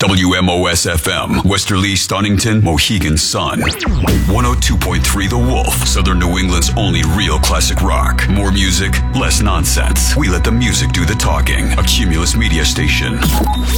WMOS FM, Westerly, Stonington, Mohegan Sun. 102.3 The Wolf, Southern New England's only real classic rock. More music, less nonsense. We let the music do the talking. A Cumulus media station.